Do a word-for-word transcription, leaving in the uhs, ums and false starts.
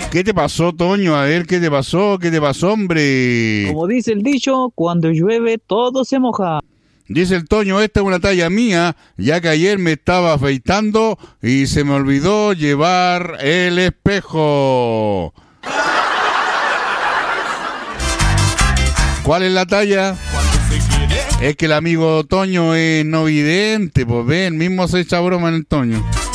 ¿Qué te pasó, Toño? A ver, ¿qué te pasó? ¿Qué te pasó, hombre? Como dice el dicho, cuando llueve todo se moja. Dice el Toño, esta es una talla mía, ya que ayer me estaba afeitando y se me olvidó llevar el espejo. ¿Cuál es la talla? Es que el amigo Toño es no vidente, pues ve, él mismo se echa broma en el Toño.